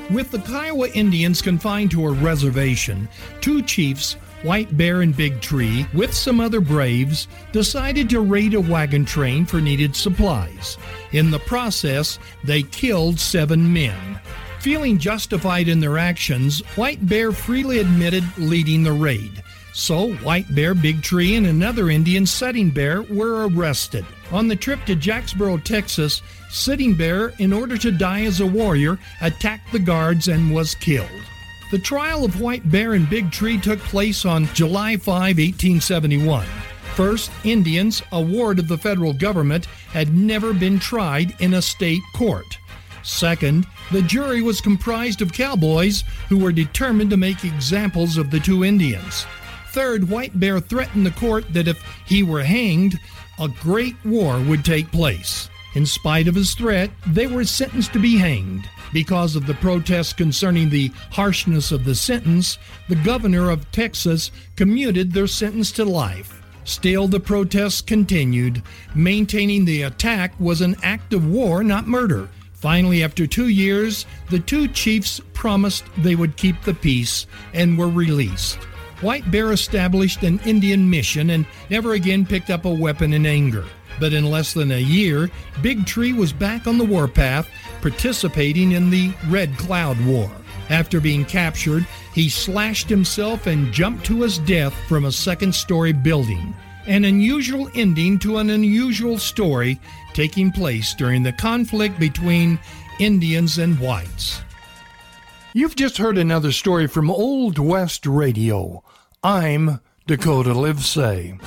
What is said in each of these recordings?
With the Kiowa Indians confined to a reservation, two chiefs, White Bear and Big Tree, with some other braves, decided to raid a wagon train for needed supplies. In the process, they killed 7 men. Feeling justified in their actions, White Bear freely admitted leading the raid. So White Bear, Big Tree, and another Indian, Sitting Bear, were arrested. On the trip to Jacksboro, Texas, Sitting Bear, in order to die as a warrior, attacked the guards and was killed. The trial of White Bear and Big Tree took place on July 5, 1871. First, Indians, a ward of the federal government, had never been tried in a state court. Second, the jury was comprised of cowboys who were determined to make examples of the two Indians. Third, White Bear threatened the court that if he were hanged, a great war would take place. In spite of his threat, they were sentenced to be hanged. Because of the protests concerning the harshness of the sentence, the governor of Texas commuted their sentence to life. Still, the protests continued, maintaining the attack was an act of war, not murder. Finally, after 2 years, the two chiefs promised they would keep the peace and were released. White Bear established an Indian mission and never again picked up a weapon in anger. But in less than a year, Big Tree was back on the warpath, participating in the Red Cloud War. After being captured, he slashed himself and jumped to his death from a second-story building. An unusual ending to an unusual story taking place during the conflict between Indians and whites. You've just heard another story from Old West Radio. I'm Dakota Livesay.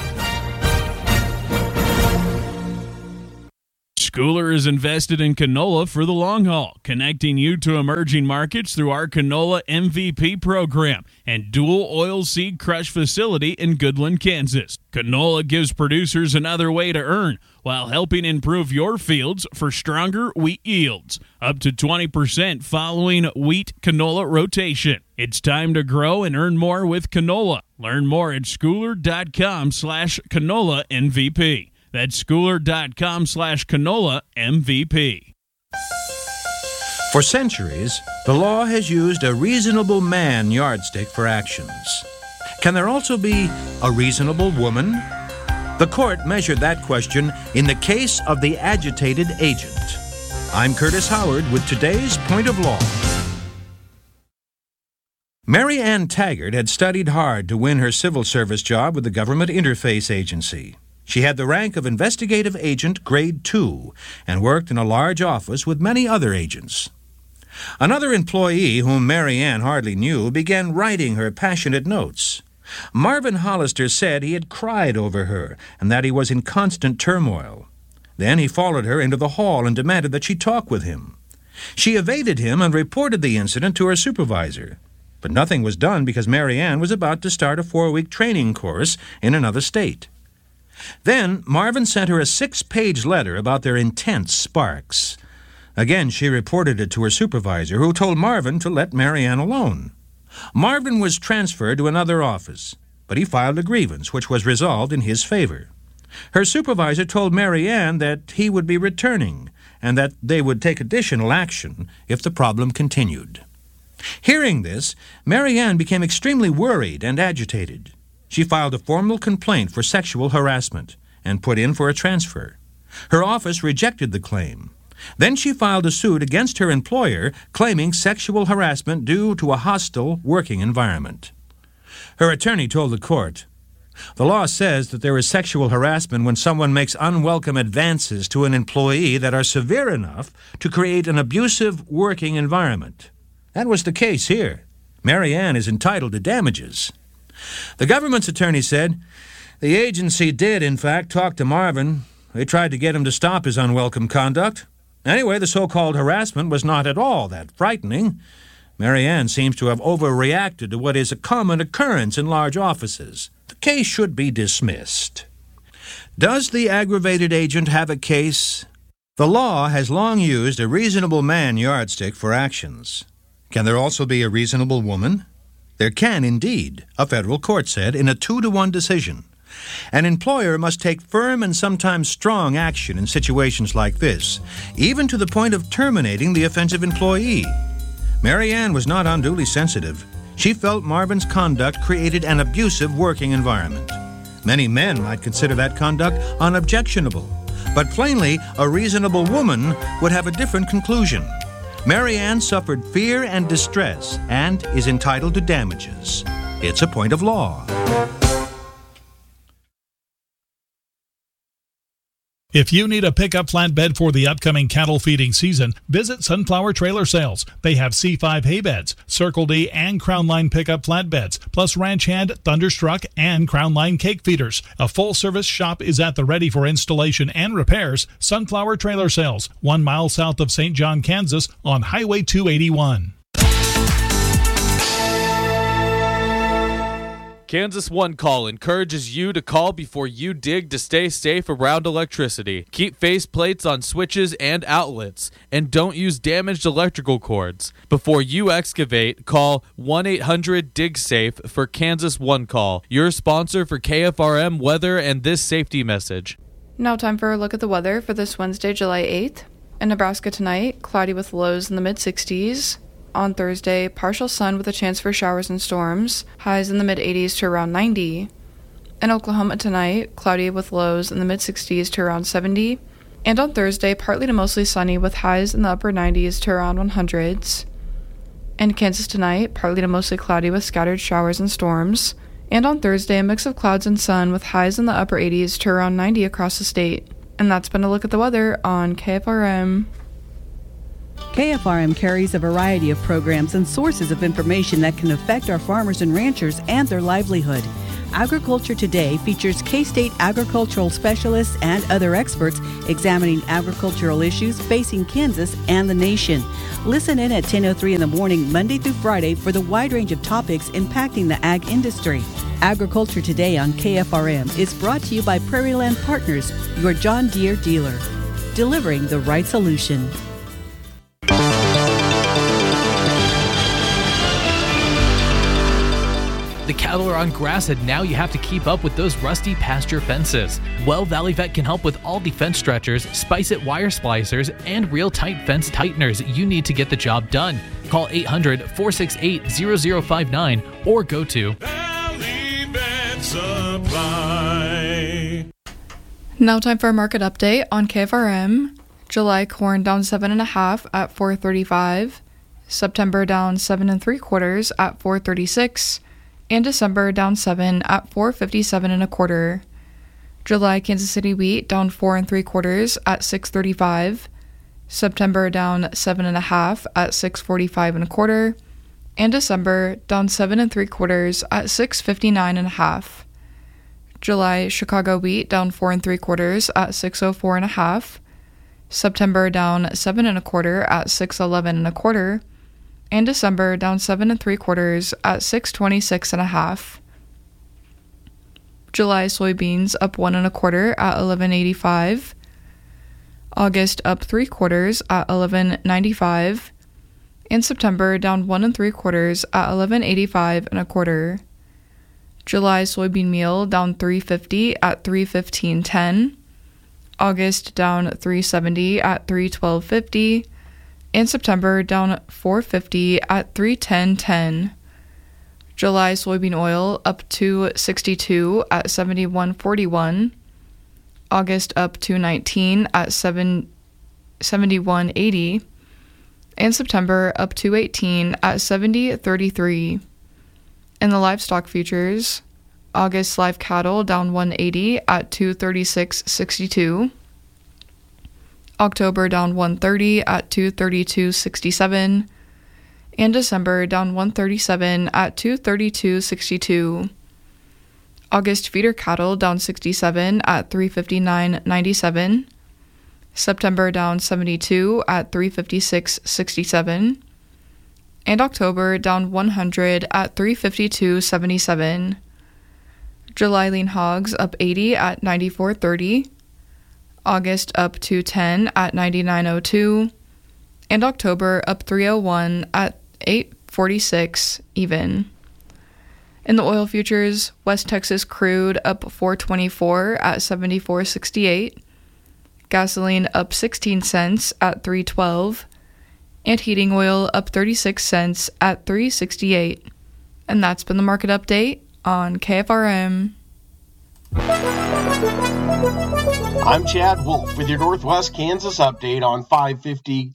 Schooler is invested in canola for the long haul, connecting you to emerging markets through our Canola MVP program and dual oil seed crush facility in Goodland, Kansas. Canola gives producers another way to earn while helping improve your fields for stronger wheat yields, up to 20% following wheat canola rotation. It's time to grow and earn more with canola. Learn more at schooler.com/canola MVP. That's schooler.com/canola MVP. For centuries, the law has used a reasonable man yardstick for actions. Can there also be a reasonable woman? The court measured that question in the case of the agitated agent. I'm Curtis Howard with today's Point of Law. Mary Ann Taggart had studied hard to win her civil service job with the Government Interface Agency. She had the rank of Investigative Agent Grade 2 and worked in a large office with many other agents. Another employee, whom Mary Ann hardly knew, began writing her passionate notes. Marvin Hollister said he had cried over her and that he was in constant turmoil. Then he followed her into the hall and demanded that she talk with him. She evaded him and reported the incident to her supervisor. But nothing was done because Mary Ann was about to start a 4-week training course in another state. Then Marvin sent her a 6-page letter about their intense sparks. Again, she reported it to her supervisor, who told Marvin to let Mary Ann alone. Marvin was transferred to another office, but he filed a grievance, which was resolved in his favor. Her supervisor told Mary Ann that he would be returning, and that they would take additional action if the problem continued. Hearing this, Mary Ann became extremely worried and agitated. She filed a formal complaint for sexual harassment and put in for a transfer. Her office rejected the claim. Then she filed a suit against her employer claiming sexual harassment due to a hostile working environment. Her attorney told the court, "The law says that there is sexual harassment when someone makes unwelcome advances to an employee that are severe enough to create an abusive working environment." That was the case here. Mary Ann is entitled to damages. The government's attorney said, "The agency did, in fact, talk to Marvin. They tried to get him to stop his unwelcome conduct. Anyway, the so-called harassment was not at all that frightening. Mary Ann seems to have overreacted to what is a common occurrence in large offices. The case should be dismissed." Does the aggravated agent have a case? The law has long used a reasonable man yardstick for actions. Can there also be a reasonable woman? There can indeed, a federal court said in a 2-to-1 decision. An employer must take firm and sometimes strong action in situations like this, even to the point of terminating the offensive employee. Mary Ann was not unduly sensitive. She felt Marvin's conduct created an abusive working environment. Many men might consider that conduct unobjectionable, but plainly, a reasonable woman would have a different conclusion. Mary Ann suffered fear and distress and is entitled to damages. It's a point of law. If you need a pickup flatbed for the upcoming cattle feeding season, visit Sunflower Trailer Sales. They have C5 hay beds, Circle D and Crown Line pickup flatbeds, plus Ranch Hand, Thunderstruck, and Crown Line cake feeders. A full-service shop is at the ready for installation and repairs. Sunflower Trailer Sales, 1 mile south of St. John, Kansas, on Highway 281. Kansas One Call encourages you to call before you dig to stay safe around electricity. Keep face plates on switches and outlets, and don't use damaged electrical cords. Before you excavate, call 1-800-DIG-SAFE for Kansas One Call, your sponsor for KFRM weather and this safety message. Now time for a look at the weather for this Wednesday, July 8th. In Nebraska tonight, cloudy with lows in the mid-60s. On Thursday, partial sun with a chance for showers and storms, highs in the mid-80s to around 90. In Oklahoma tonight, cloudy with lows in the mid-60s to around 70. And on Thursday, partly to mostly sunny with highs in the upper 90s to around 100s. In Kansas tonight, partly to mostly cloudy with scattered showers and storms. And on Thursday, a mix of clouds and sun with highs in the upper 80s to around 90 across the state. And that's been a look at the weather on KFRM. KFRM carries a variety of programs and sources of information that can affect our farmers and ranchers and their livelihood. Agriculture Today features K-State agricultural specialists and other experts examining agricultural issues facing Kansas and the nation. Listen in at 10:03 in the morning, Monday through Friday, for the wide range of topics impacting the ag industry. Agriculture Today on KFRM is brought to you by Prairie Land Partners, your John Deere dealer, delivering the right solution. The cattle are on grass and now you have to keep up with those rusty pasture fences. Well, Valley Vet can help with all the fence stretchers, Spice-It wire splicers, and real tight fence tighteners you need to get the job done. Call 800-468-0059 or go to Valley Vet Supply. Now time for a market update on KFRM. July corn down 7.5 at $4.35. September down 7 3/4 at $4.36. And December down 7 at $4.57 1/4. July Kansas City wheat down 4 3/4 at $6.35. September down 7.5 at $6.45 1/4. And December down 7 3/4 at $6.59 1/2. July Chicago wheat down 4 3/4 at $6.04 1/2. September down 7 1/4 at $6.11 1/4. And December down 7 3/4 at $6.26 1/2. July soybeans up 1 1/4 at $11.85. August up 3/4 at $11.95. And September down 1 3/4 at $11.85 1/4. July soybean meal down $3.50 at $3.15.10. August down $3.70 at $3.12.50. And September down $4.50 at $3.10.10. July soybean oil up $2.62 at $71.41. August up $2.19 at $71.80. And September up $2.18 at $70.33. In the livestock futures, August live cattle down $1.80 at $236.62. October down $1.30 at $232.67. And December down $1.37 at $232.62. August feeder cattle down 67 at $359.97. September down 72 at $356.67. And October down 100 at $352.77. July lean hogs up 80 at $94.30. August up 210 at $99.02. And October up 301 at $8.46 even. In the oil futures, West Texas crude up $4.24 at $74.68. Gasoline up 16 cents at $3.12. and heating oil up 36 cents at $3.68. And that's been the market update on KFRM. I'm Chad Wolf with your Northwest Kansas update on 550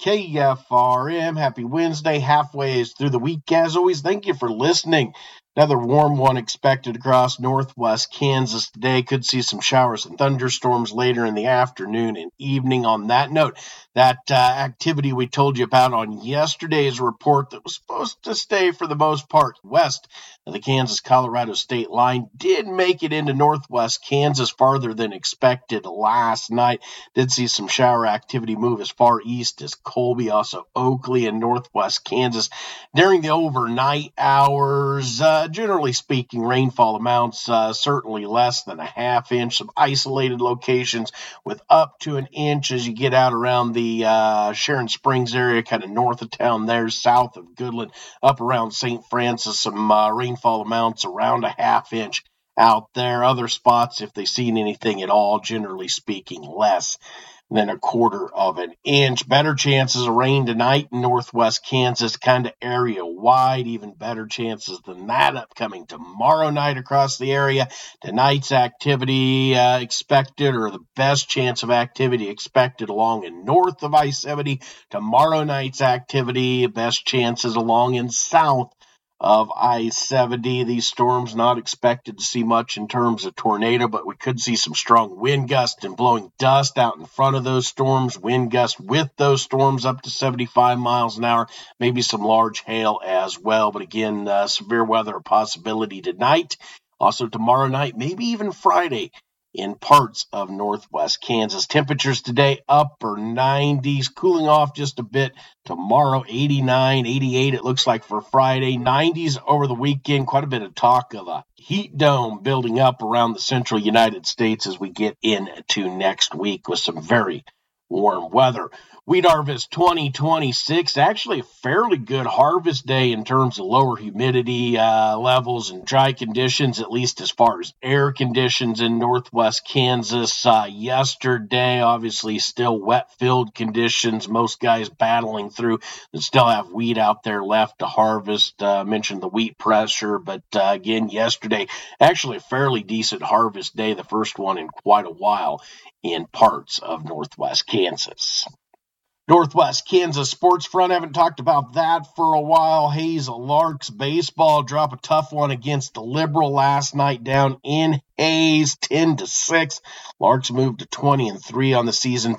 KFRM. Happy Wednesday, halfway through the week. As always, thank you for listening. Another warm one expected across northwest Kansas today. Could see some showers and thunderstorms later in the afternoon and evening. On that note, that activity we told you about on yesterday's report that was supposed to stay for the most part west of the Kansas-Colorado state line did make it into northwest Kansas farther than expected last night. Did see some shower activity move as far east as Colby, also Oakley and northwest Kansas during the overnight hours. Generally speaking, rainfall amounts certainly less than a half inch. Some isolated locations with up to an inch as you get out around the Sharon Springs area, kind of north of town there, south of Goodland, up around St. Francis. Some rainfall amounts around a half inch out there. Other spots, if they've seen anything at all, generally speaking, less than a quarter of an inch. Better chances of rain tonight in northwest Kansas, kind of area wide. Even better chances than that upcoming tomorrow night across the area. Tonight's activity expected, or the best chance of activity expected along and north of I-70. Tomorrow night's activity, best chances along and south of I-70. These storms not expected to see much in terms of tornado, but we could see some strong wind gusts and blowing dust out in front of those storms. Wind gusts with those storms up to 75 miles an hour. Maybe some large hail as well. But again, severe weather a possibility tonight. Also tomorrow night, maybe even Friday in parts of northwest Kansas. Temperatures today upper 90s, cooling off just a bit tomorrow. 89, 88 it looks like for Friday. 90s over the weekend. Quite a bit of talk of a heat dome building up around the central United States as we get into next week with some very warm weather. Wheat harvest 2026, actually a fairly good harvest day in terms of lower humidity levels and dry conditions, at least as far as air conditions in northwest Kansas. Yesterday, obviously still wet field conditions, most guys battling through and still have wheat out there left to harvest. Mentioned the wheat pressure, but again, yesterday, actually a fairly decent harvest day, the first one in quite a while in parts of northwest Kansas. Northwest Kansas sports front, haven't talked about that for a while. Hayes Larks baseball drop a tough one against the Liberal last night down in Hayes, 10-6. Larks moved to 20-3 on the season,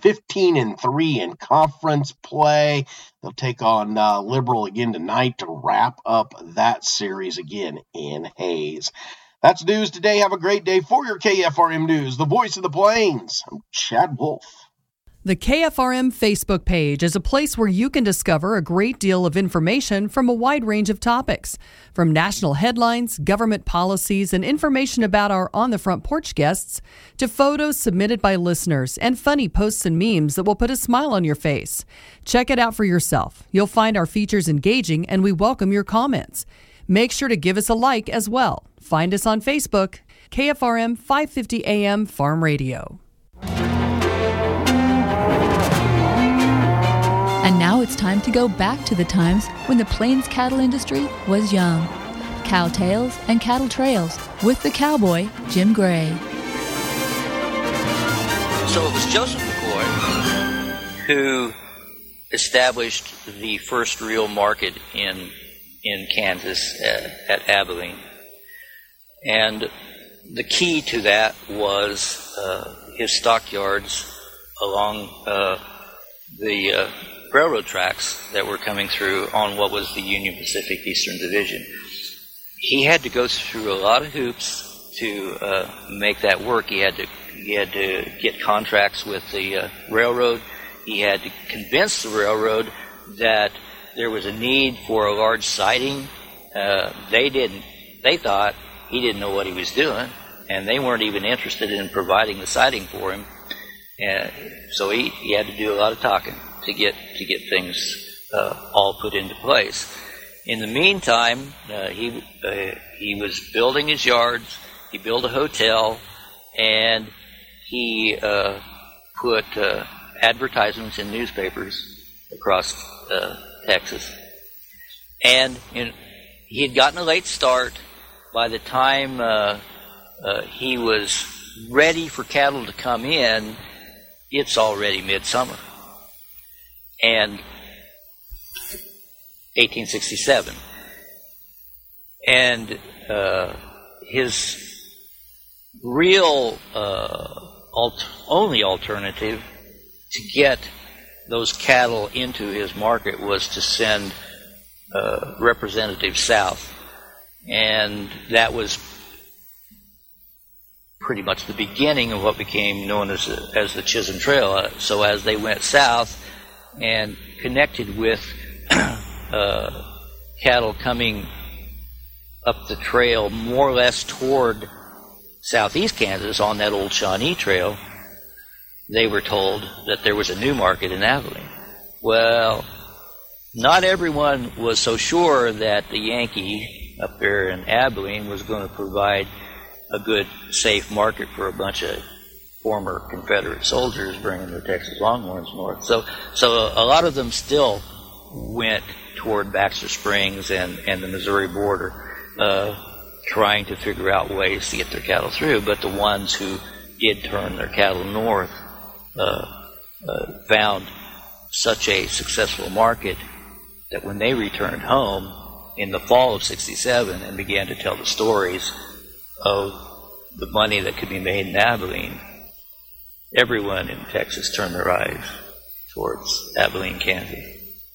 15-3 in conference play. They'll take on Liberal again tonight to wrap up that series again in Hayes. That's news today. Have a great day. For your KFRM News, the voice of the Plains, I'm Chad Wolf. The KFRM Facebook page is a place where you can discover a great deal of information from a wide range of topics, from national headlines, government policies, and information about our On the Front Porch guests, to photos submitted by listeners and funny posts and memes that will put a smile on your face. Check it out for yourself. You'll find our features engaging, and we welcome your comments. Make sure to give us a like as well. Find us on Facebook, KFRM 550 AM Farm Radio. And now it's time to go back to the times when the Plains cattle industry was young. Cow Tales and Cattle Trails with the cowboy, Jim Gray. So it was Joseph McCoy who established the first real market in Kansas at Abilene. And the key to that was his stockyards along the railroad tracks that were coming through on what was the Union Pacific Eastern Division. He had to go through a lot of hoops to make that work. He had to get contracts with the railroad. He had to convince the railroad that there was a need for a large siding. They didn't. They thought he didn't know what he was doing, and they weren't even interested in providing the siding for him. So he had to do a lot of talking to get things all put into place. In the meantime, he was building his yards. He built a hotel, and he put advertisements in newspapers across Texas. And he had gotten a late start. By the time he was ready for cattle to come in, it's already midsummer. And 1867. And his real only alternative to get those cattle into his market was to send representatives south. And that was pretty much the beginning of what became known as the Chisholm Trail. So as they went south and connected with cattle coming up the trail more or less toward southeast Kansas on that old Shawnee Trail, they were told that there was a new market in Abilene. Well, not everyone was so sure that the Yankee up there in Abilene was going to provide a good, safe market for a bunch of former Confederate soldiers bringing the Texas Longhorns north. So a lot of them still went toward Baxter Springs and the Missouri border, trying to figure out ways to get their cattle through. But the ones who did turn their cattle north found such a successful market that when they returned home in the fall of 67 and began to tell the stories of the money that could be made in Abilene, everyone in Texas turned their eyes towards Abilene, Kansas.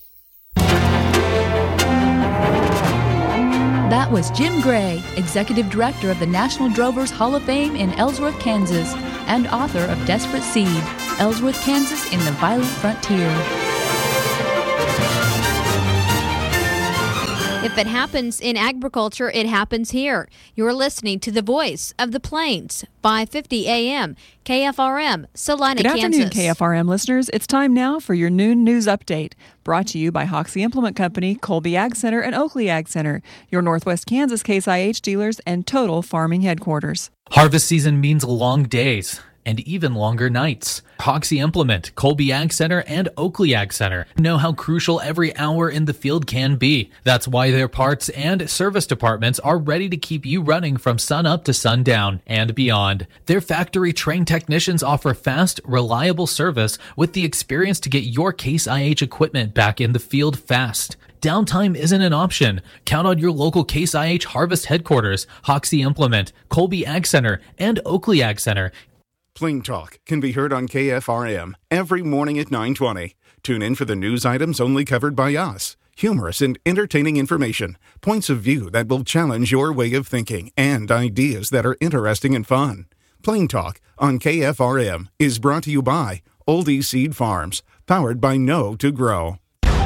That was Jim Gray, Executive Director of the National Drovers Hall of Fame in Ellsworth, Kansas, and author of Desperate Seed, Ellsworth, Kansas in the Violent Frontier. If it happens in agriculture, it happens here. You're listening to the voice of the Plains, 550 AM, KFRM, Salina, Kansas. Good afternoon, KFRM listeners. It's time now for your noon news update. Brought to you by Hoxie Implement Company, Colby Ag Center, and Oakley Ag Center, your Northwest Kansas Case IH dealers and Total Farming headquarters. Harvest season means long days and even longer nights. Hoxie Implement, Colby Ag Center, and Oakley Ag Center know how crucial every hour in the field can be. That's why their parts and service departments are ready to keep you running from sun up to sundown and beyond. Their factory-trained technicians offer fast, reliable service with the experience to get your Case IH equipment back in the field fast. Downtime isn't an option. Count on your local Case IH Harvest headquarters, Hoxie Implement, Colby Ag Center, and Oakley Ag Center. Plain Talk can be heard on KFRM every morning at 9:20. Tune in for the news items only covered by us. Humorous and entertaining information, points of view that will challenge your way of thinking, and ideas that are interesting and fun. Plain Talk on KFRM is brought to you by Oldie Seed Farms, powered by Know to Grow.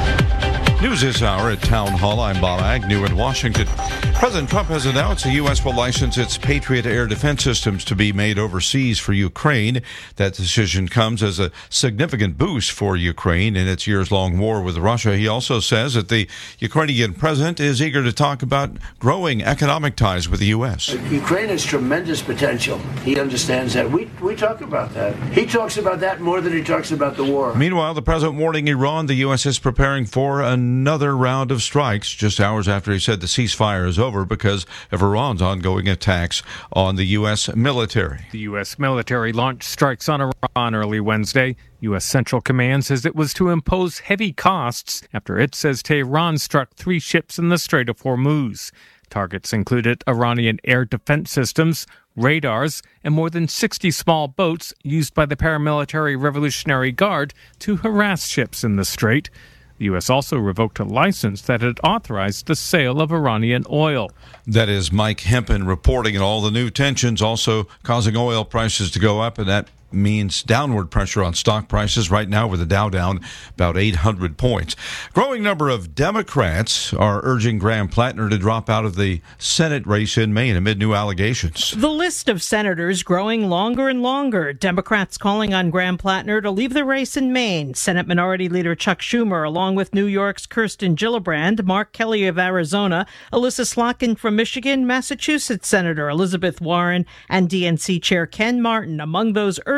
News this hour at Town Hall. I'm Bob Agnew in Washington. President Trump has announced the U.S. will license its Patriot air defense systems to be made overseas for Ukraine. That decision comes as a significant boost for Ukraine in its years-long war with Russia. He also says that the Ukrainian president is eager to talk about growing economic ties with the U.S. Ukraine has tremendous potential. He understands that. We talk about that. He talks about that more than he talks about the war. Meanwhile, the president warning Iran the U.S. is preparing for another round of strikes just hours after he said the ceasefire is over because of Iran's ongoing attacks on the U.S. military. The U.S. military launched strikes on Iran early Wednesday. U.S. Central Command says it was to impose heavy costs after it says Tehran struck 3 ships in the Strait of Hormuz. Targets included Iranian air defense systems, radars, and more than 60 small boats used by the paramilitary Revolutionary Guard to harass ships in the strait. The U.S. also revoked a license that had authorized the sale of Iranian oil. That is Mike Hempen reporting, and all the new tensions also causing oil prices to go up, and that means downward pressure on stock prices right now with the Dow down about 800 points. Growing number of Democrats are urging Graham Plattner to drop out of the Senate race in Maine amid new allegations. The list of senators growing longer and longer. Democrats calling on Graham Plattner to leave the race in Maine. Senate Minority Leader Chuck Schumer, along with New York's Kirsten Gillibrand, Mark Kelly of Arizona, Alyssa Slotkin from Michigan, Massachusetts Senator Elizabeth Warren, and DNC Chair Ken Martin among those urging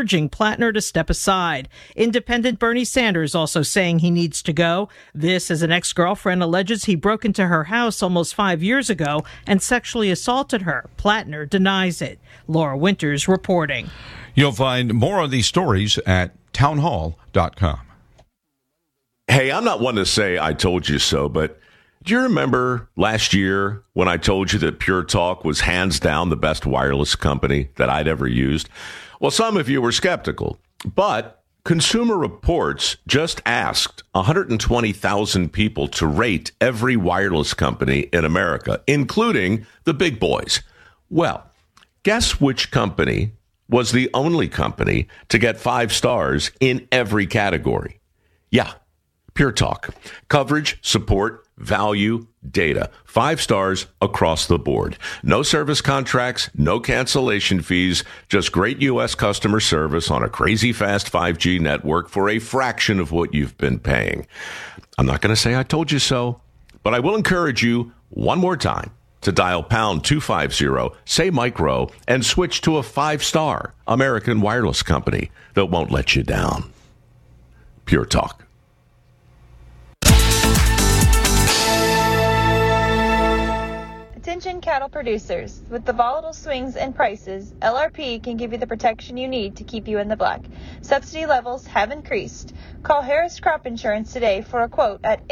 urging Plattner to step aside. Independent Bernie Sanders also saying he needs to go. This as an ex-girlfriend alleges he broke into her house almost 5 years ago and sexually assaulted her. Plattner denies it. Laura Winters reporting. You'll find more of these stories at townhall.com. Hey, I'm not one to say I told you so, but do you remember last year when I told you that Pure Talk was hands down the best wireless company that I'd ever used? Well, some of you were skeptical, but Consumer Reports just asked 120,000 people to rate every wireless company in America, including the big boys. Well, guess which company was the only company to get 5 stars in every category? Yeah, Pure Talk. Coverage, support, value, data. 5 stars across the board. No service contracts, no cancellation fees, just great U.S. customer service on a crazy fast 5G network for a fraction of what you've been paying. I'm not going to say I told you so, but I will encourage you one more time to dial pound 250, say micro, and switch to a 5-star American wireless company that won't let you down. Pure Talk. Attention cattle producers. With the volatile swings in prices, LRP can give you the protection you need to keep you in the black. Subsidy levels have increased. Call Harris Crop Insurance today for a quote at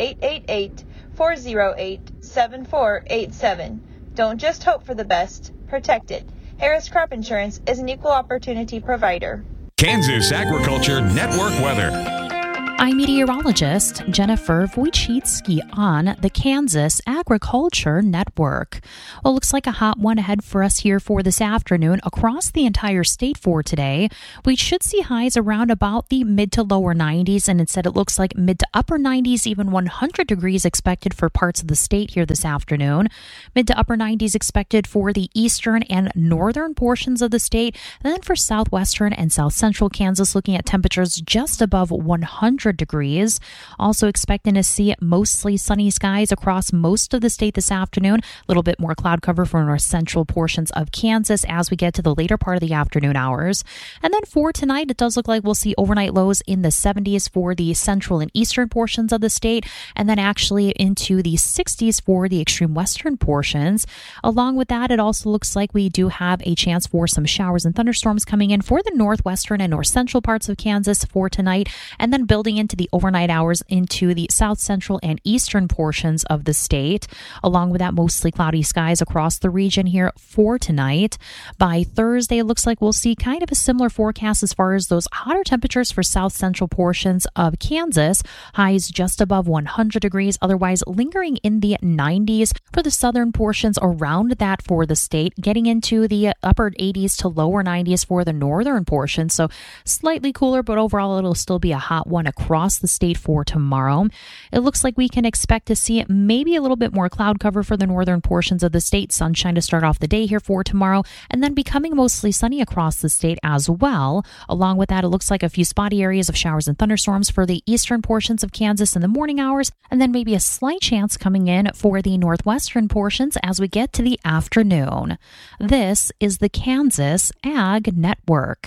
888-408-7487. Don't just hope for the best, protect it. Harris Crop Insurance is an equal opportunity provider. Kansas Agriculture Network weather. I'm meteorologist Jennifer Wojcicki on the Kansas Agriculture Network. Well, it looks like a hot one ahead for us here for this afternoon across the entire state for today. We should see highs around about the mid to lower 90s, and instead it looks like mid to upper 90s, even 100 degrees expected for parts of the state here this afternoon. Mid to upper 90s expected for the eastern and northern portions of the state. And then for southwestern and south central Kansas, looking at temperatures just above 100 degrees. Also expecting to see mostly sunny skies across most of the state this afternoon. A little bit more cloud cover for north central portions of Kansas as we get to the later part of the afternoon hours. And then for tonight, it does look like we'll see overnight lows in the 70s for the central and eastern portions of the state, and then actually into the 60s for the extreme western portions. Along with that, it also looks like we do have a chance for some showers and thunderstorms coming in for the northwestern and north central parts of Kansas for tonight, and then building into the overnight hours into the south central and eastern portions of the state. Along with that, mostly cloudy skies across the region here for tonight. By Thursday, it looks like we'll see kind of a similar forecast as far as those hotter temperatures for south central portions of Kansas. Highs just above 100 degrees, otherwise lingering in the 90s for the southern portions around that for the state, getting into the upper 80s to lower 90s for the northern portions. So slightly cooler, but overall it'll still be a hot one across the state for tomorrow. It looks like we can expect to see maybe a little bit more cloud cover for the northern portions of the state. Sunshine to start off the day here for tomorrow, and then becoming mostly sunny across the state as well. Along with that, it looks like a few spotty areas of showers and thunderstorms for the eastern portions of Kansas in the morning hours, and then maybe a slight chance coming in for the northwestern portions as we get to the afternoon. This is the Kansas Ag Network.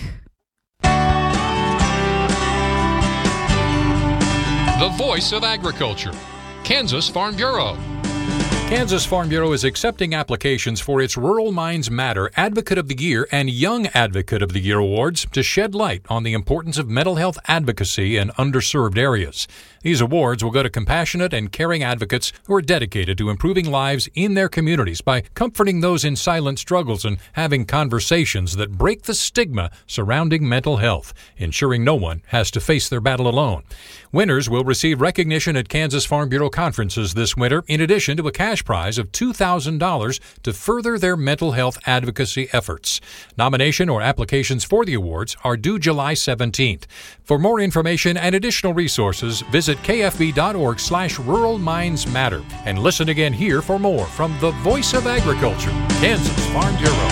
The voice of agriculture, Kansas Farm Bureau. Kansas Farm Bureau is accepting applications for its Rural Minds Matter Advocate of the Year and Young Advocate of the Year awards to shed light on the importance of mental health advocacy in underserved areas. These awards will go to compassionate and caring advocates who are dedicated to improving lives in their communities by comforting those in silent struggles and having conversations that break the stigma surrounding mental health, ensuring no one has to face their battle alone. Winners will receive recognition at Kansas Farm Bureau conferences this winter, in addition to a cash prize of $2,000 to further their mental health advocacy efforts. Nomination or applications for the awards are due July 17th. For more information and additional resources, visit kfb.org/Rural Minds Matter and listen again here for more from the Voice of Agriculture, Kansas Farm Bureau.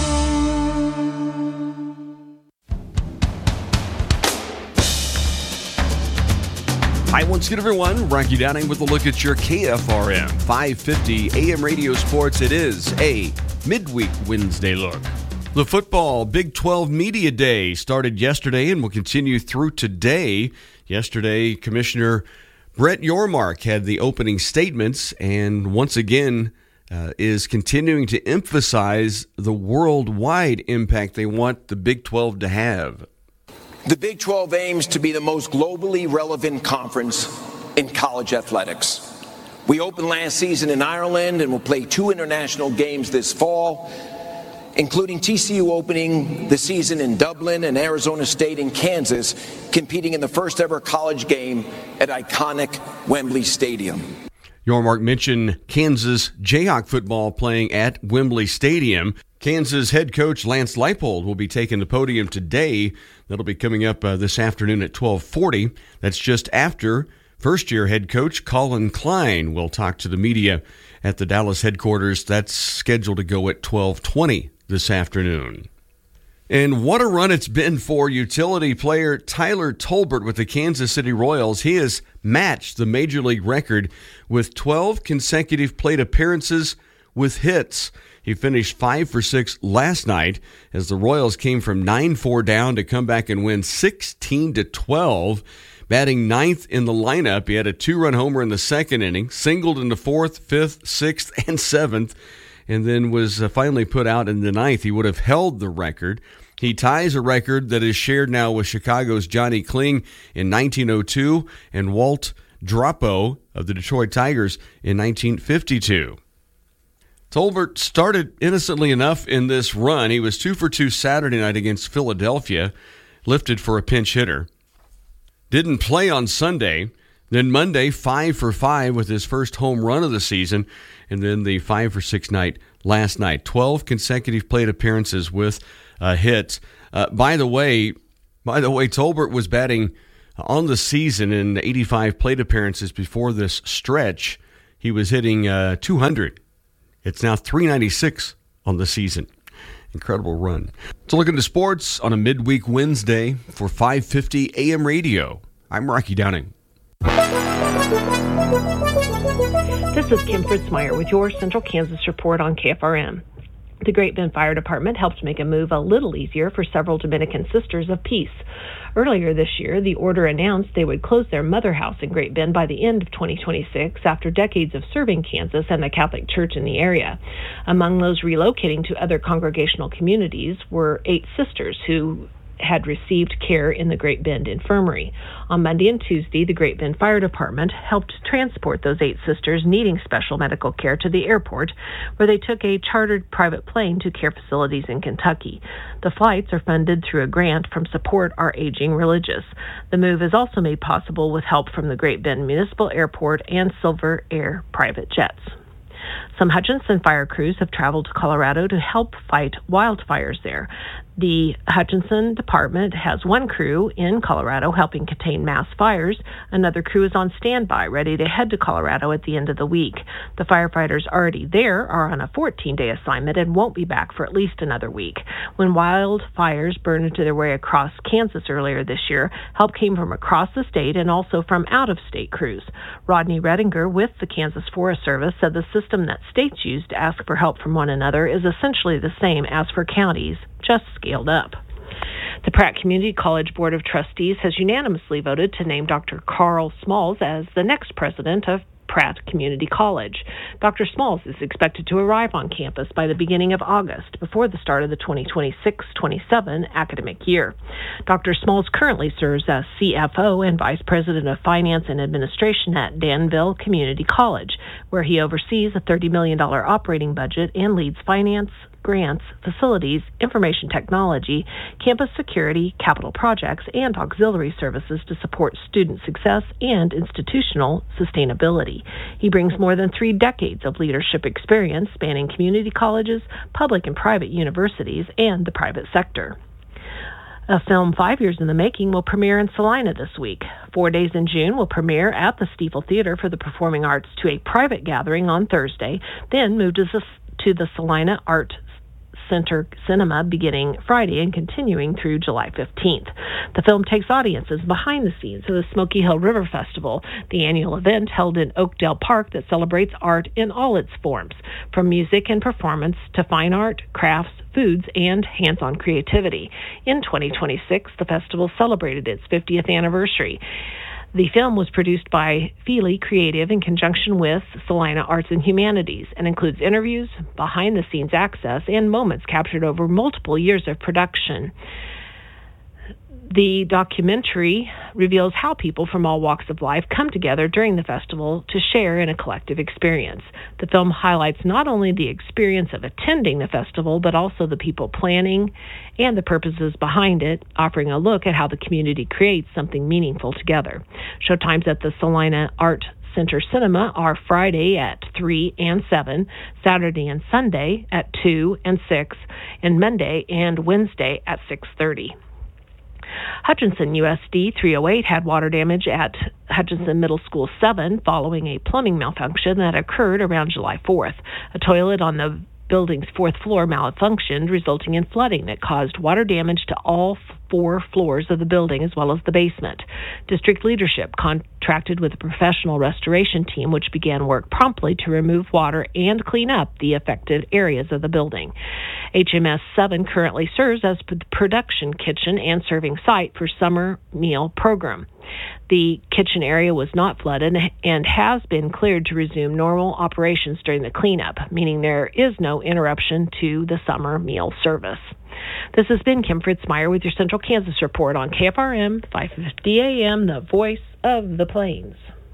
Hi, once again, everyone. Rocky Downing with a look at your KFRM 550 AM radio sports. It is a midweek Wednesday look. The football Big 12 Media Day started yesterday and will continue through today. Yesterday, Commissioner Brett Yormark had the opening statements and once again is continuing to emphasize the worldwide impact they want the Big 12 to have. The Big 12 aims to be the most globally relevant conference in college athletics. We opened last season in Ireland and will play 2 international games this fall, including TCU opening the season in Dublin and Arizona State in Kansas, competing in the first ever college game at iconic Wembley Stadium. Yormark mentioned Kansas Jayhawk football playing at Wembley Stadium. Kansas head coach Lance Leipold will be taking the podium today. That'll be coming up this afternoon at 12:40. That's just after first-year head coach Colin Klein will talk to the media at the Dallas headquarters. That's scheduled to go at 12:20 this afternoon. And what a run it's been for utility player Tyler Tolbert with the Kansas City Royals. He has matched the Major League record with 12 consecutive plate appearances with hits. He finished 5 for 6 last night as the Royals came from 9-4 down to come back and win 16-12. Batting ninth in the lineup, he had a 2-run homer in the second inning, singled in the 4th, 5th, 6th, and 7th, and then was finally put out in the 9th. He would have held the record. He ties a record that is shared now with Chicago's Johnny Kling in 1902 and Walt Drapo of the Detroit Tigers in 1952. Tolbert started innocently enough in this run. He was 2 for 2 Saturday night against Philadelphia, lifted for a pinch hitter. Didn't play on Sunday. Then Monday, 5 for 5 with his first home run of the season. And then the 5 for 6 night last night. 12 consecutive plate appearances with hits. By the way, Tolbert was batting on the season in 85 plate appearances before this stretch. He was hitting 200. It's now 396 on the season. Incredible run. So look into sports on a midweek Wednesday for 550 AM radio. I'm Rocky Downing. This is Kim Fritzmeyer with your Central Kansas report on KFRM. The Great Bend Fire Department helped make a move a little easier for several Dominican Sisters of Peace. Earlier this year, the order announced they would close their mother house in Great Bend by the end of 2026 after decades of serving Kansas and the Catholic Church in the area. Among those relocating to other congregational communities were 8 sisters who had received care in the Great Bend Infirmary. On Monday and Tuesday, the Great Bend Fire Department helped transport those 8 sisters needing special medical care to the airport, where they took a chartered private plane to care facilities in Kentucky. The flights are funded through a grant from Support Our Aging Religious. The move is also made possible with help from the Great Bend Municipal Airport and Silver Air private jets. Some Hutchinson fire crews have traveled to Colorado to help fight wildfires there. The Hutchinson Department has one crew in Colorado helping contain mass fires. Another crew is on standby, ready to head to Colorado at the end of the week. The firefighters already there are on a 14-day assignment and won't be back for at least another week. When wildfires burned their way across Kansas earlier this year, help came from across the state and also from out-of-state crews. Rodney Redinger with the Kansas Forest Service said the system that states use to ask for help from one another is essentially the same as for counties, just scaled up. The Pratt Community College Board of Trustees has unanimously voted to name Dr. Carl Smalls as the next president of Pratt Community College. Dr. Smalls is expected to arrive on campus by the beginning of August, before the start of the 2026-27 academic year. Dr. Smalls currently serves as CFO and Vice President of Finance and Administration at Danville Community College, where he oversees a $30 million operating budget and leads finance, grants, facilities, information technology, campus security, capital projects, and auxiliary services to support student success and institutional sustainability. He brings more than 3 decades of leadership experience spanning community colleges, public and private universities, and the private sector. A film 5 years in the making will premiere in Salina this week. 4 days in June will premiere at the Stiefel Theater for the Performing Arts to a private gathering on Thursday, then move to the Salina Art Center Cinema beginning Friday and continuing through July 15th. The film takes audiences behind the scenes of the Smoky Hill River Festival, the annual event held in Oakdale Park that celebrates art in all its forms, from music and performance to fine art, crafts, foods, and hands-on creativity. In 2026, the festival celebrated its 50th anniversary. The film was produced by Feely Creative in conjunction with Salina Arts and Humanities and includes interviews, behind-the-scenes access, and moments captured over multiple years of production. The documentary reveals how people from all walks of life come together during the festival to share in a collective experience. The film highlights not only the experience of attending the festival, but also the people planning and the purposes behind it, offering a look at how the community creates something meaningful together. Showtimes at the Salina Art Center Cinema are Friday at 3 and 7, Saturday and Sunday at 2 and 6, and Monday and Wednesday at 6:30. Hutchinson USD 308 had water damage at Hutchinson Middle School 7 following a plumbing malfunction that occurred around July 4th. A toilet on the building's fourth floor malfunctioned, resulting in flooding that caused water damage to all 4 floors of the building as well as the basement. District leadership contracted with a professional restoration team, which began work promptly to remove water and clean up the affected areas of the building. HMS 7 currently serves as the production kitchen and serving site for summer meal program. The kitchen area was not flooded and has been cleared to resume normal operations during the cleanup, meaning there is no interruption to the summer meal service. This has been Kim Fritzmeyer with your Central Kansas Report on KFRM 550 AM, the voice of the Plains.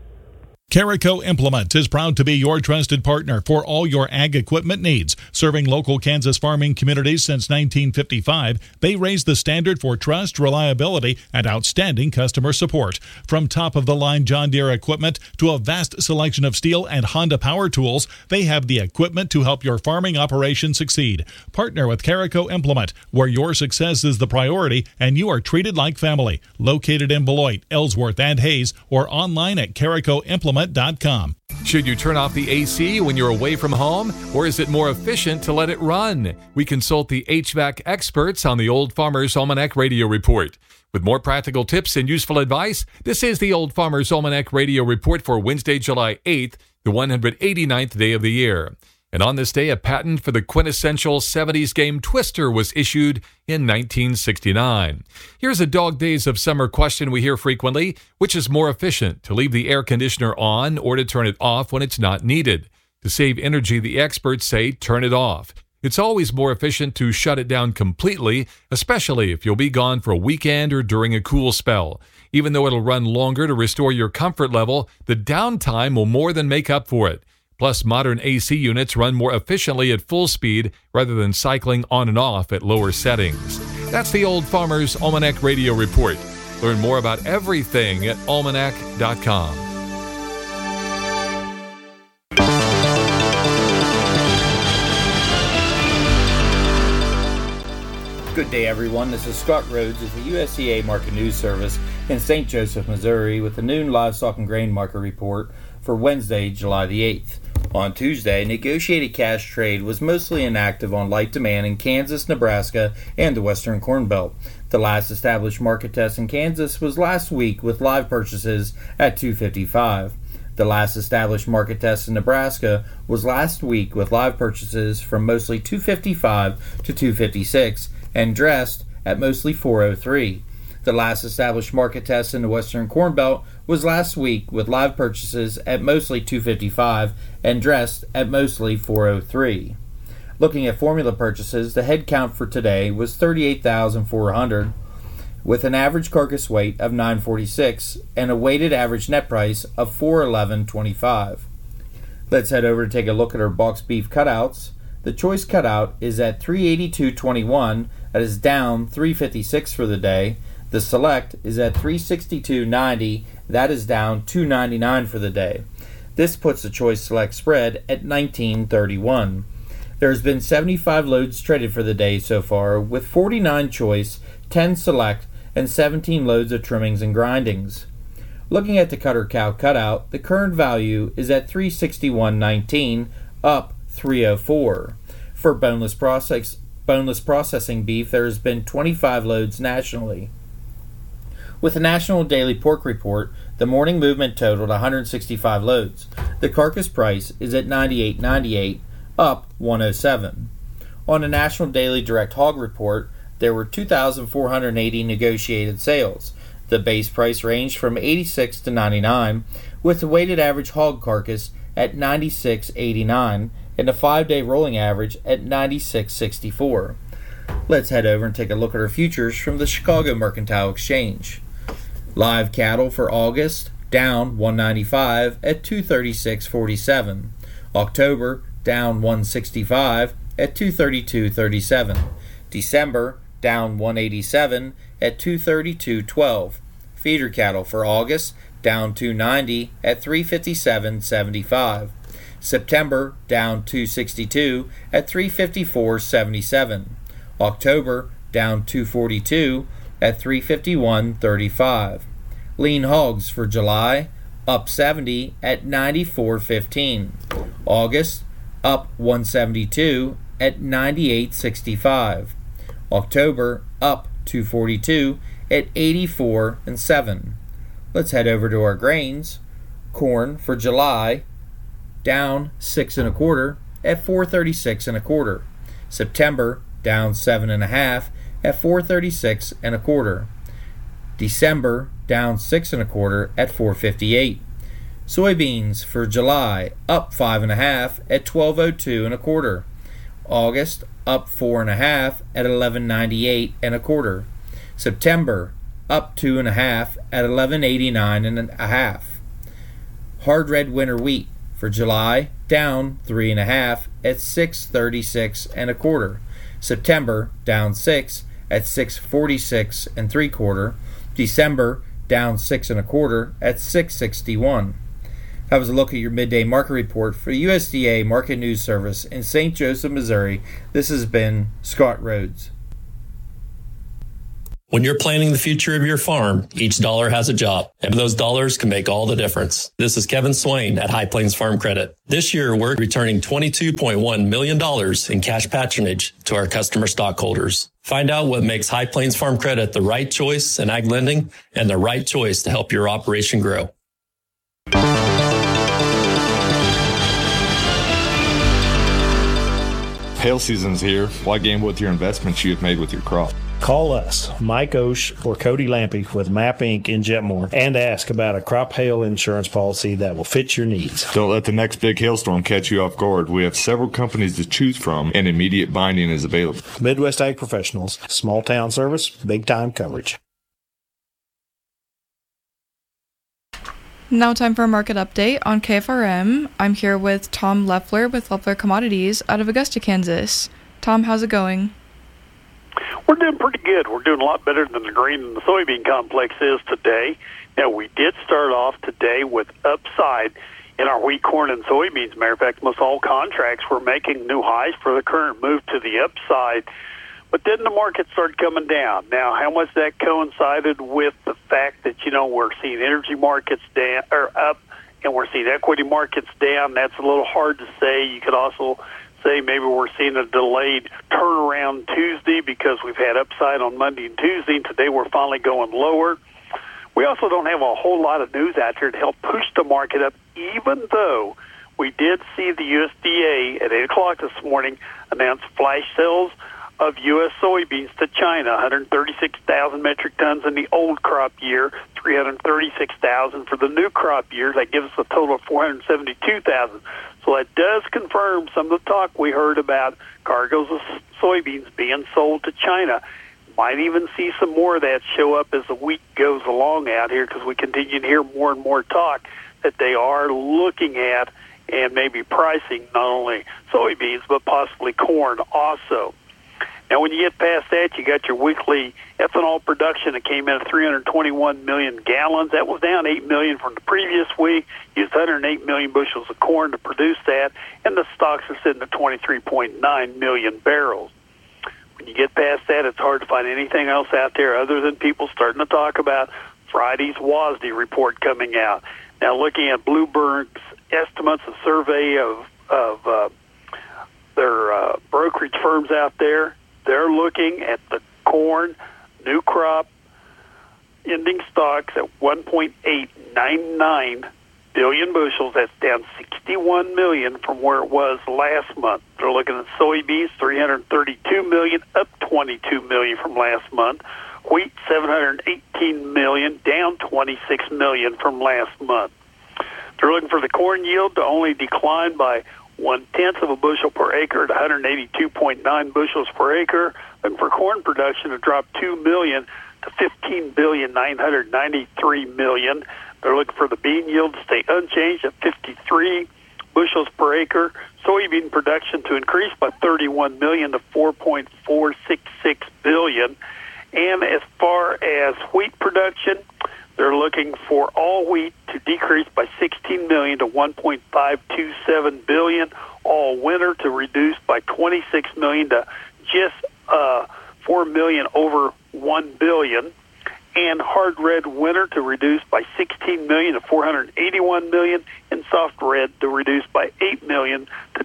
Carico Implement is proud to be your trusted partner for all your ag equipment needs. Serving local Kansas farming communities since 1955, they raise the standard for trust, reliability, and outstanding customer support. From top-of-the-line John Deere equipment to a vast selection of Steel and Honda power tools, they have the equipment to help your farming operation succeed. Partner with Carico Implement, where your success is the priority and you are treated like family. Located in Beloit, Ellsworth, and Hayes, or online at caricoimplement.com. Should you turn off the AC when you're away from home, or is it more efficient to let it run? We consult the HVAC experts on the Old Farmer's Almanac Radio Report. With more practical tips and useful advice, this is the Old Farmer's Almanac Radio Report for Wednesday, July 8th, the 189th day of the year. And on this day, a patent for the quintessential 70s game Twister was issued in 1969. Here's a dog days of summer question we hear frequently: which is more efficient, to leave the air conditioner on or to turn it off when it's not needed? To save energy, the experts say turn it off. It's always more efficient to shut it down completely, especially if you'll be gone for a weekend or during a cool spell. Even though it'll run longer to restore your comfort level, the downtime will more than make up for it. Plus, modern AC units run more efficiently at full speed rather than cycling on and off at lower settings. That's the Old Farmer's Almanac Radio Report. Learn more about everything at almanac.com. Good day, everyone. This is Scott Rhodes of the USDA Market News Service in St. Joseph, Missouri, with the noon livestock and grain market report for Wednesday, July the 8th. On Tuesday, negotiated cash trade was mostly inactive on light demand in Kansas, Nebraska, and the Western Corn Belt. The last established market test in Kansas was last week with live purchases at $2.55. The last established market test in Nebraska was last week with live purchases from mostly $2.55 to $2.56 and dressed at mostly $4.03. The last established market test in the Western Corn Belt was last week with live purchases at mostly $2.55 and dressed at mostly $4.03. Looking at formula purchases, the head count for today was 38,400 with an average carcass weight of 946 and a weighted average net price of $411.25. Let's head over to take a look at our boxed beef cutouts. The choice cutout is at $382.21. That is down $3.56 for the day. The select is at $362.90. That is down $2.99 for the day. This puts the choice select spread at $19.31. There has been 75 loads traded for the day so far, with 49 choice, 10 select, and 17 loads of trimmings and grindings. Looking at the cutter cow cutout, the current value is at $361.19, up $304. For boneless boneless processing beef, there has been 25 loads nationally. With the National Daily Pork Report, the morning movement totaled 165 loads. The carcass price is at $98.98, up $107. On the National Daily Direct Hog Report, there were 2,480 negotiated sales. The base price ranged from $86 to $99, with the weighted average hog carcass at $96.89 and the 5-day rolling average at $96.64. Let's head over and take a look at our futures from the Chicago Mercantile Exchange. Live cattle for August down $195 at $236.47. October down $165 at $232.37. December down $187 at $232.12. Feeder cattle for August down $290 at $357.75. September down $262 at $354.77. October down $242 at $351.35. Lean hogs for July up 70 at $94.15. August up $172 at $98.65. October up $242 at $84.07. Let's head over to our grains. Corn for July down 6 1/4 at $436 1/4. September down 7 1/2 at $436 1/4. December down 6 1/4 at $458. Soybeans for July up 5 1/2 at $12.02 1/4. August up 4 1/2 at $11.98 1/4. September up 2 1/2 at $11.89 1/2. Hard red winter wheat for July down 3 1/2 at $6.36 1/4. September down 6 at $6.46 3/4. December down 6 1/4 at $6.61. That was a look at your midday market report for USDA Market News Service in St. Joseph, Missouri. This has been Scott Rhodes. When you're planning the future of your farm, each dollar has a job, and those dollars can make all the difference. This is Kevin Swain at High Plains Farm Credit. This year, we're returning $22.1 million in cash patronage to our customer stockholders. Find out what makes High Plains Farm Credit the right choice in ag lending and the right choice to help your operation grow. Hail season's here. Why gamble with your investments you have made with your crop? Call us, Mike Osh or Cody Lampy with MAP Inc. in Jetmore, and ask about a crop hail insurance policy that will fit your needs. Don't let the next big hailstorm catch you off guard. We have several companies to choose from, and immediate binding is available. Midwest Ag Professionals, small town service, big time coverage. Now time for a market update on KFRM. I'm here with Tom Leffler with Leffler Commodities out of Augusta, Kansas. Tom, how's it going? We're doing pretty good. We're doing a lot better than the grain and the soybean complex is today. Now, we did start off today with upside in our wheat, corn, and soybeans. Matter of fact, most all contracts were making new highs for the current move to the upside. But then the market started coming down. Now, how much that coincided with the fact that, we're seeing energy markets down or up and we're seeing equity markets down, that's a little hard to say. You could also say maybe we're seeing a delayed turnaround Tuesday because we've had upside on Monday and Tuesday, and today we're finally going lower. We also don't have a whole lot of news out there to help push the market up, even though we did see the USDA at 8 o'clock this morning announce flash sales of U.S. soybeans to China, 136,000 metric tons in the old crop year, 336,000 for the new crop year. That gives us a total of 472,000. So that does confirm some of the talk we heard about cargoes of soybeans being sold to China. Might even see some more of that show up as the week goes along out here because we continue to hear more and more talk that they are looking at and maybe pricing not only soybeans but possibly corn also. Now, when you get past that, you got your weekly ethanol production that came in at 321 million gallons. That was down 8 million from the previous week. Used 108 million bushels of corn to produce that, and the stocks are sitting at 23.9 million barrels. When you get past that, it's hard to find anything else out there other than people starting to talk about Friday's WASDE report coming out. Now, looking at Bloomberg's estimates, a survey of their brokerage firms out there, they're looking at the corn new crop ending stocks at 1.899 billion bushels. That's down 61 million from where it was last month. They're looking at soybeans, 332 million, up 22 million from last month. Wheat, 718 million, down 26 million from last month. They're looking for the corn yield to only decline by 0.1 of a bushel per acre at 182.9 bushels per acre. Looking for corn production to drop 2 million to 15,993 million. They're looking for the bean yield to stay unchanged at 53 bushels per acre. Soybean production to increase by 31 million to 4.466 billion. And as far as wheat production, they're looking for all wheat to decrease by 16 million to 1.527 billion. All winter to reduce by 26 million to just 4 million over 1 billion. And hard red winter to reduce by 16 million to 481 million. And soft red to reduce by 8 million to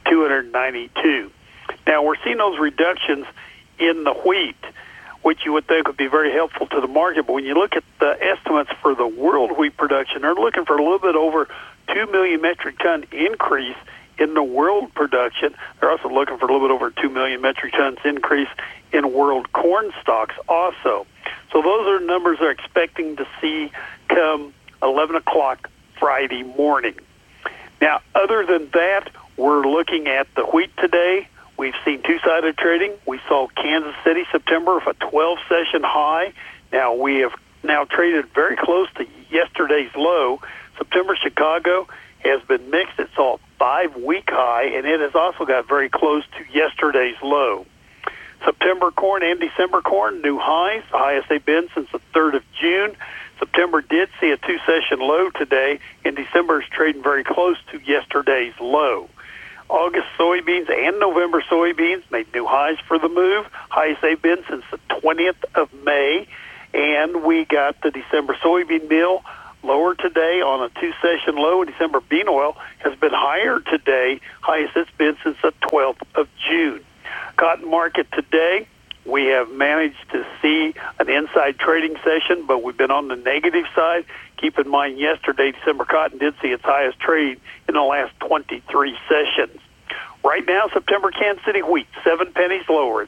292. Now, we're seeing those reductions in the wheat, which you would think would be very helpful to the market. But when you look at the estimates for the world wheat production, they're looking for a little bit over 2 million metric ton increase in the world production. They're also looking for a little bit over 2 million metric tons increase in world corn stocks also. So those are numbers they're expecting to see come 11 o'clock Friday morning. Now, other than that, we're looking at the wheat today. We've seen two-sided trading. We saw Kansas City, September, of a 12-session high. Now, we have now traded very close to yesterday's low. September, Chicago has been mixed. It saw a 5-week high, and it has also got very close to yesterday's low. September corn and December corn, new highs, the highest they've been since the 3rd of June. September did see a two-session low today, and December is trading very close to yesterday's low. August soybeans and November soybeans made new highs for the move, highest they've been since the 20th of May. And we got the December soybean meal lower today on a two-session low. December bean oil has been higher today, highest it's been since the 12th of June. Cotton market today, we have managed to see an inside trading session, but we've been on the negative side. Keep in mind, yesterday, December cotton did see its highest trade in the last 23 sessions. Right now, September Kansas City wheat, 7 pennies lower at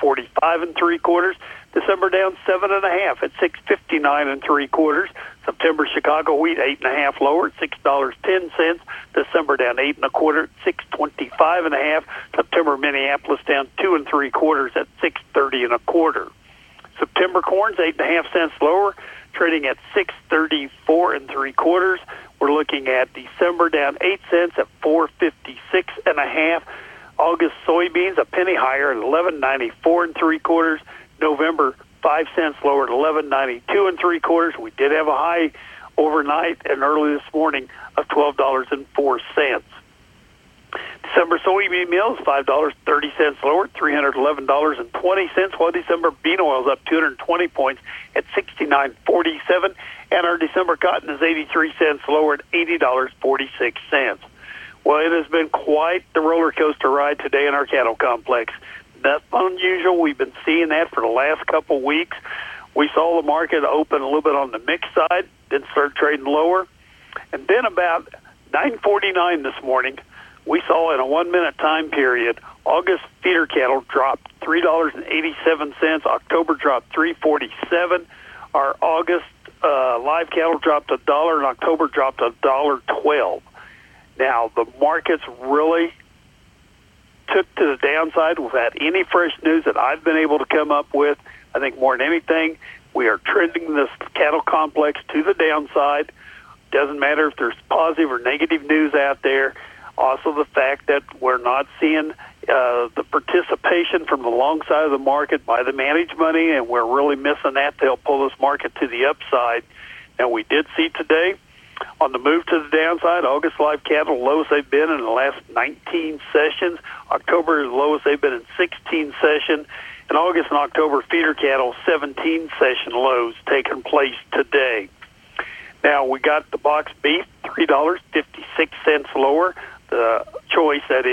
6.45 3/4. December down 7.5 at 6.59 3/4. September Chicago wheat 8.5 lower at $6.10. December down 8 1/4 at 6.25 1/2. September Minneapolis down 2 3/4 at 6.30 1/4. September corn's 8.5 cents lower, trading at 6.34 3/4. We're looking at December down 8 cents at 4.56 1/2. August soybeans a penny higher at 11.94 3/4. November 5 cents lower at 11.92 3/4. We did have a high overnight and early this morning of $12.04. December soybean meal is $5.30 lower, $311.20, while December bean oil is up 220 points at $69.47, and our December cotton is 83 cents lower at $80.46. Well, it has been quite the roller coaster ride today in our cattle complex. That's unusual. We've been seeing that for the last couple weeks. We saw the market open a little bit on the mixed side, then start trading lower, and then about 9:49 this morning, we saw in a 1-minute time period, August feeder cattle dropped $3.87. October dropped $3.47. Our August live cattle dropped $1, and October dropped $1.12. Now, the markets really took to the downside without any fresh news that I've been able to come up with. I think more than anything, we are trending this cattle complex to the downside. Doesn't matter if there's positive or negative news out there. Also, the fact that we're not seeing the participation from the long side of the market by the managed money, and we're really missing that to help pull this market to the upside. Now, we did see today, on the move to the downside, August live cattle, lowest they've been in the last 19 sessions. October is the lowest they've been in 16 sessions. And August and October feeder cattle, 17 session lows taking place today. Now, we got the box beef, $3.56 lower. The choice, that is,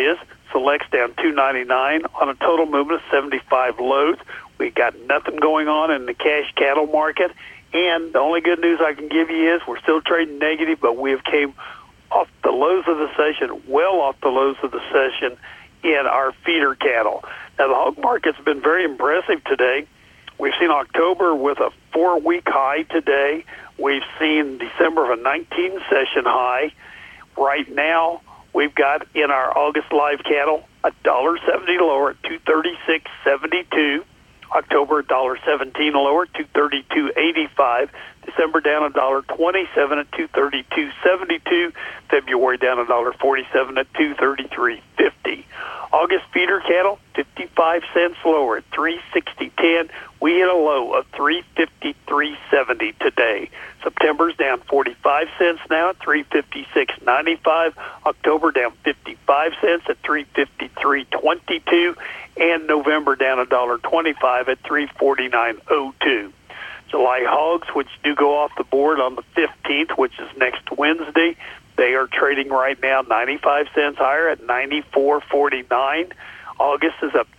Selects down $2.99 on a total movement of 75 loads. We got nothing going on in the cash cattle market. And the only good news I can give you is we're still trading negative, but we have came off the lows of the session, well off the lows of the session in our feeder cattle. Now, the hog market's been very impressive today. We've seen October with a 4-week high today. We've seen December of a 19-session high. Right now, we've got in our August live cattle $1.70 lower at $236.72. October $1.17 lower, $232.85. December down $1.27 at $232.72. February down $1.47 at $233.50. August feeder cattle 55 cents lower at $360.10. We hit a low of $353.70 today. September's down 45 cents now at $356.95. October down 55 cents at $353.22. And November down $1.25 at $349.02. July hogs, which do go off the board on the 15th, which is next Wednesday, they are trading right now 95 cents higher at $94.49. August is up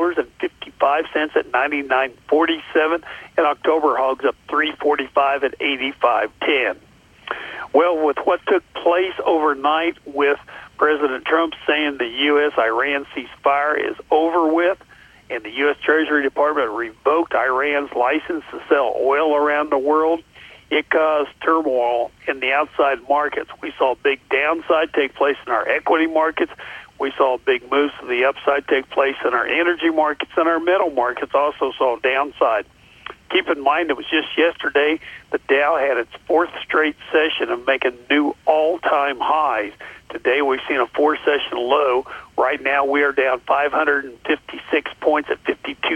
$2.55 at $99.47, and October hogs up $3.45 at $85.10. Well, with what took place overnight with President Trump saying the U.S.-Iran ceasefire is over with, and the U.S. Treasury Department revoked Iran's license to sell oil around the world, it caused turmoil in the outside markets. We saw big downside take place in our equity markets. We saw big moves to the upside take place in our energy markets, and our metal markets also saw downside. Keep in mind, it was just yesterday the Dow had its 4th straight session of making new all-time highs. Today we've seen a 4-session low. Right now we are down 556 points at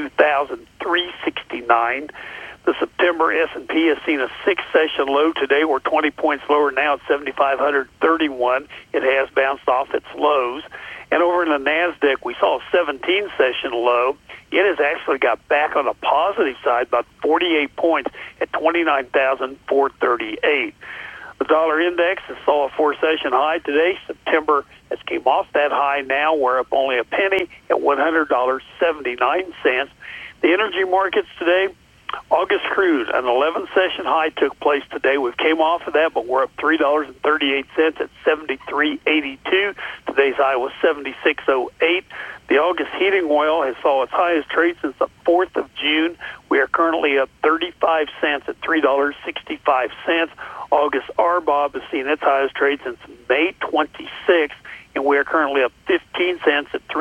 52,369. The September S&P has seen a 6-session low. Today we're 20 points lower now at 7,531. It has bounced off its lows. And over in the NASDAQ, we saw a 17-session low. It has actually got back on the positive side, about 48 points at 29,438. The dollar index has saw a 4-session high today. September has came off that high now. We're up only a penny at $100.79. The energy markets today, August crude, an 11-session high took place today. We've came off of that, but we're up $3.38 at $73.82. Today's high was $76.08. The August heating oil has saw its highest trade since the 4th of June. We are currently up 35 cents at $3.65. August RBOB has seen its highest trade since May 26th, and we are currently up 15 cents at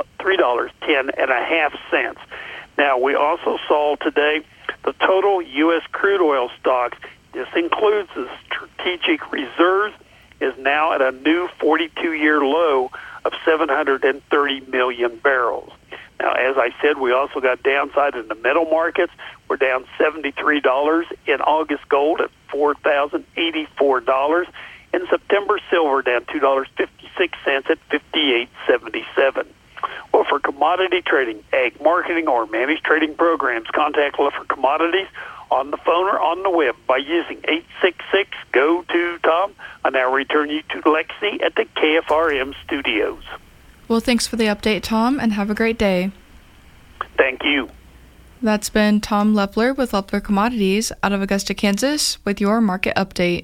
$3.10.5. Now, we also saw today the total U.S. crude oil stocks. This includes the strategic reserves, is now at a new 42-year low of 730 million barrels. Now, as I said, we also got downside in the metal markets. We're down $73 in August gold at $4,084. In September, silver down $2.56 at $58.77. Well, for commodity trading, ag marketing, or managed trading programs, contact Luffer Commodities on the phone or on the web by using 866-GO-TO-TOM. I now return you to Lexi at the KFRM studios. Well, thanks for the update, Tom, and have a great day. Thank you. That's been Tom Leffler with Leffler Commodities out of Augusta, Kansas, with your market update.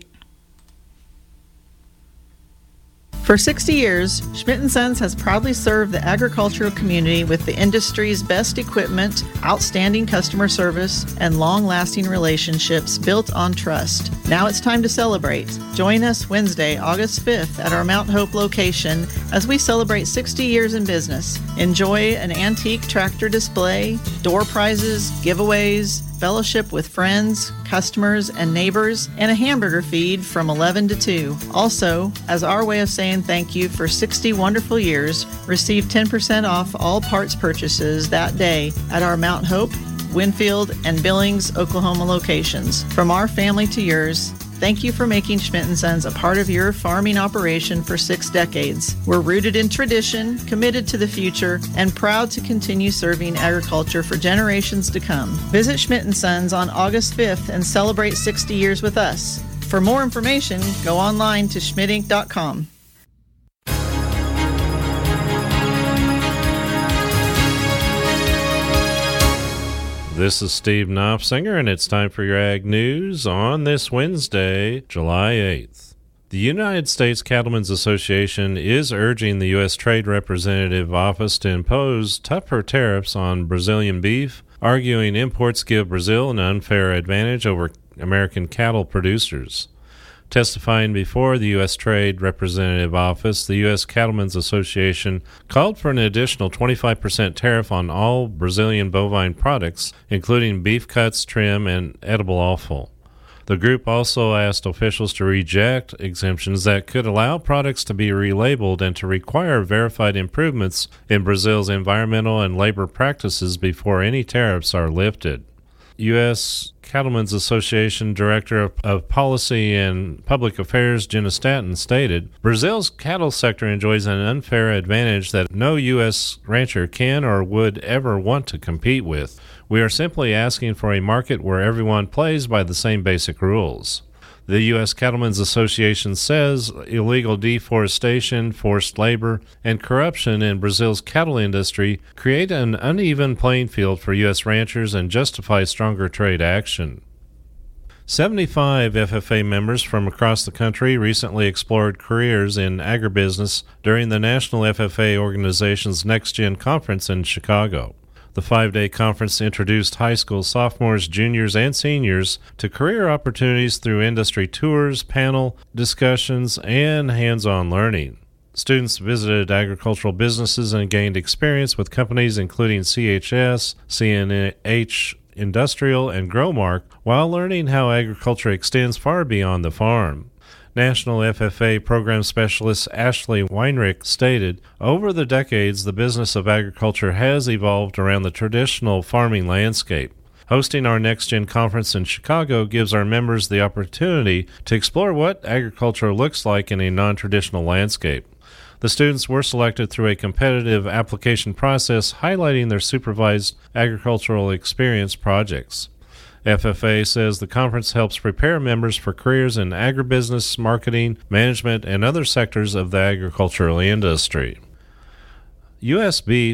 For 60 years, Schmidt & Sons has proudly served the agricultural community with the industry's best equipment, outstanding customer service, and long-lasting relationships built on trust. Now it's time to celebrate. Join us Wednesday, August 5th at our Mount Hope location as we celebrate 60 years in business. Enjoy an antique tractor display, door prizes, giveaways, fellowship with friends, customers, and neighbors, and a hamburger feed from 11 to 2. Also, as our way of saying thank you for 60 wonderful years, receive 10% off all parts purchases that day at our Mount Hope, Winfield, and Billings, Oklahoma locations. From our family to yours, thank you for making Schmidt & Sons a part of your farming operation for 6 decades. We're rooted in tradition, committed to the future, and proud to continue serving agriculture for generations to come. Visit Schmidt & Sons on August 5th and celebrate 60 years with us. For more information, go online to schmidtinc.com. This is Steve Knopfsinger, and it's time for your Ag News on this Wednesday, July 8th. The United States Cattlemen's Association is urging the U.S. Trade Representative Office to impose tougher tariffs on Brazilian beef, arguing imports give Brazil an unfair advantage over American cattle producers. Testifying before the U.S. Trade Representative Office, the U.S. Cattlemen's Association called for an additional 25% tariff on all Brazilian bovine products, including beef cuts, trim, and edible offal. The group also asked officials to reject exemptions that could allow products to be relabeled and to require verified improvements in Brazil's environmental and labor practices before any tariffs are lifted. U.S. Cattlemen's Association Director of Policy and Public Affairs Jenna Stanton stated, Brazil's cattle sector enjoys an unfair advantage that no U.S. rancher can or would ever want to compete with. We are simply asking for a market where everyone plays by the same basic rules. The U.S. Cattlemen's Association says illegal deforestation, forced labor, and corruption in Brazil's cattle industry create an uneven playing field for U.S. ranchers and justify stronger trade action. 75 FFA members from across the country recently explored careers in agribusiness during the National FFA Organization's Next Gen Conference in Chicago. The 5-day conference introduced high school sophomores, juniors, and seniors to career opportunities through industry tours, panel discussions, and hands-on learning. Students visited agricultural businesses and gained experience with companies including CHS, CNH Industrial, and Growmark, while learning how agriculture extends far beyond the farm. National FFA Program Specialist Ashley Weinrich stated, over the decades, the business of agriculture has evolved around the traditional farming landscape. Hosting our Next Gen Conference in Chicago gives our members the opportunity to explore what agriculture looks like in a non-traditional landscape. The students were selected through a competitive application process highlighting their supervised agricultural experience projects. FFA says the conference helps prepare members for careers in agribusiness, marketing, management, and other sectors of the agricultural industry. U.S. beef